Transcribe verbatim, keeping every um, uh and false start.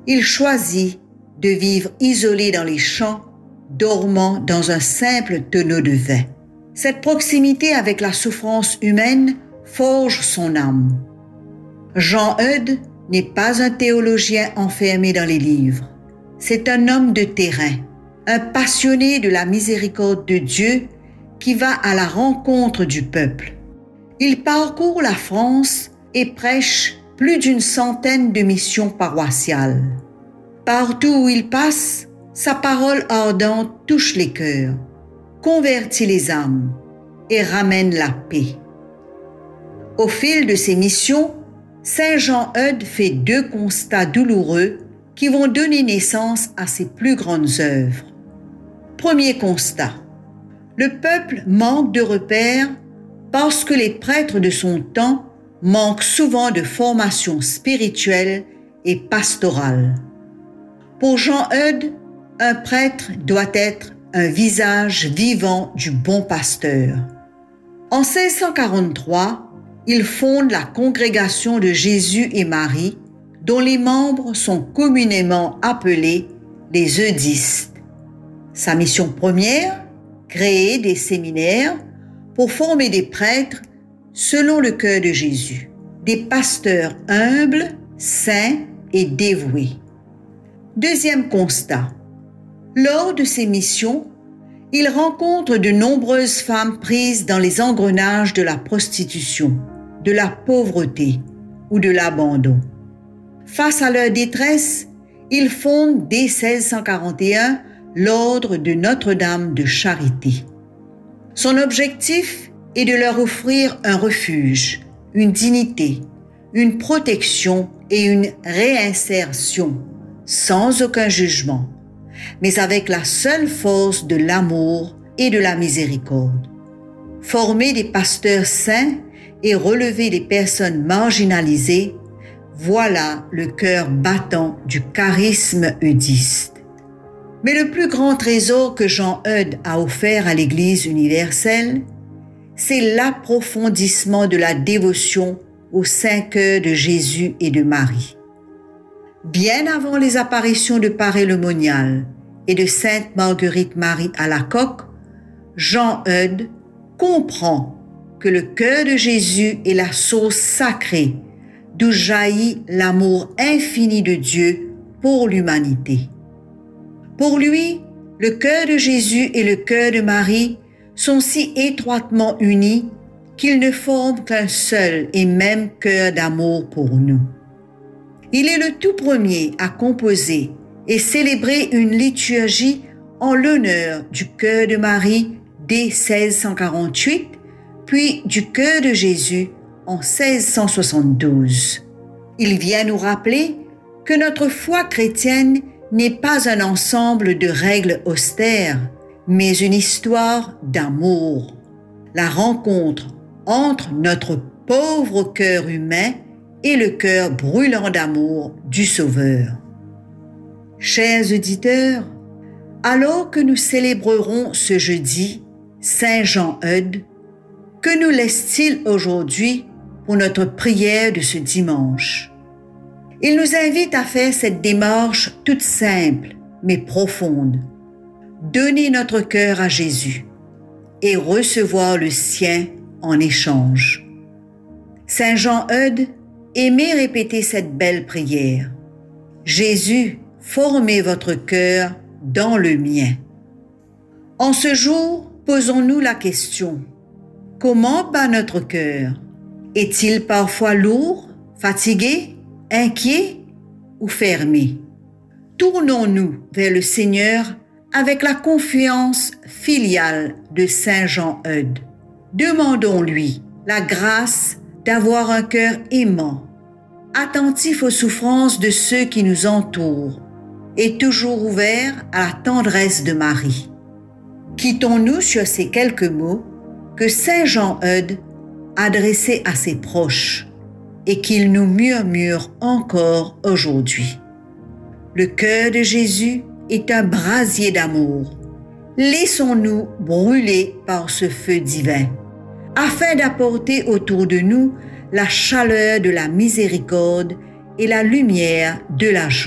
il choisit de vivre isolé dans les champs, dormant dans un simple tonneau de vin. Cette proximité avec la souffrance humaine forge son âme. Jean Eudes n'est pas un théologien enfermé dans les livres. C'est un homme de terrain, un passionné de la miséricorde de Dieu qui va à la rencontre du peuple. Il parcourt la France et prêche plus d'une centaine de missions paroissiales. Partout où il passe, sa parole ardente touche les cœurs, convertit les âmes et ramène la paix. Au fil de ses missions, Saint Jean Eudes fait deux constats douloureux qui vont donner naissance à ses plus grandes œuvres. Premier constat, le peuple manque de repères parce que les prêtres de son temps manquent souvent de formation spirituelle et pastorale. Pour Jean Eudes, un prêtre doit être un visage vivant du bon pasteur. En seize cent quarante-trois, il fonde la Congrégation de Jésus et Marie, dont les membres sont communément appelés les eudistes. Sa mission première, créer des séminaires pour former des prêtres selon le cœur de Jésus, des pasteurs humbles, saints et dévoués. Deuxième constat, lors de ses missions, il rencontre de nombreuses femmes prises dans les engrenages de la prostitution, de la pauvreté ou de l'abandon. Face à leur détresse, il fonde dès seize cent quarante et un l'ordre de Notre-Dame de Charité. Son objectif est de leur offrir un refuge, une dignité, une protection et une réinsertion, sans aucun jugement, mais avec la seule force de l'amour et de la miséricorde. Former des pasteurs saints et relever des personnes marginalisées, voilà le cœur battant du charisme eudiste. Mais le plus grand trésor que Jean Eudes a offert à l'Église universelle, c'est l'approfondissement de la dévotion au Saint-Cœur de Jésus et de Marie. Bien avant les apparitions de Paray-le-Monial et de Sainte Marguerite Marie Alacoque, Jean Eudes comprend que le cœur de Jésus est la source sacrée d'où jaillit l'amour infini de Dieu pour l'humanité. Pour lui, le cœur de Jésus et le cœur de Marie sont si étroitement unis qu'ils ne forment qu'un seul et même cœur d'amour pour nous. Il est le tout premier à composer et célébrer une liturgie en l'honneur du cœur de Marie dès seize cent quarante-huit, puis du cœur de Jésus en seize cent soixante-douze. Il vient nous rappeler que notre foi chrétienne n'est pas un ensemble de règles austères, mais une histoire d'amour. La rencontre entre notre pauvre cœur humain et le cœur brûlant d'amour du Sauveur. Chers auditeurs, alors que nous célébrerons ce jeudi Saint Jean Eudes, que nous laisse-t-il aujourd'hui pour notre prière de ce dimanche? Il nous invite à faire cette démarche toute simple mais profonde. Donner notre cœur à Jésus et recevoir le sien en échange. Saint Jean Eudes aimait répéter cette belle prière. Jésus, formez votre cœur dans le mien. En ce jour, posons-nous la question: comment bat notre cœur? Est-il parfois lourd, fatigué, inquiet ou fermé? Tournons-nous vers le Seigneur avec la confiance filiale de Saint Jean Eudes. Demandons-lui la grâce d'avoir un cœur aimant, attentif aux souffrances de ceux qui nous entourent et toujours ouvert à la tendresse de Marie. Quittons-nous sur ces quelques mots que Saint Jean Eudes adressait à ses proches et qu'il nous murmure encore aujourd'hui. Le cœur de Jésus est un brasier d'amour. Laissons-nous brûler par ce feu divin, afin d'apporter autour de nous la chaleur de la miséricorde et la lumière de la joie.